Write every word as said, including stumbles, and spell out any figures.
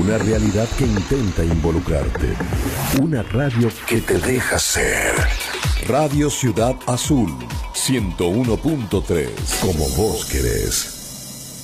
Una realidad que intenta involucrarte. Una radio que te deja ser. Radio Ciudad Azul, ciento uno punto tres. Como vos querés.